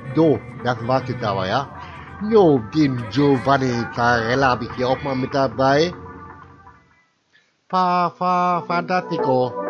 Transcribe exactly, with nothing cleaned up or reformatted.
So, das war's jetzt aber, ja. Jo, den Giovanni Zarella habe ich hier auch mal mit dabei. Fa, fa, fantastico.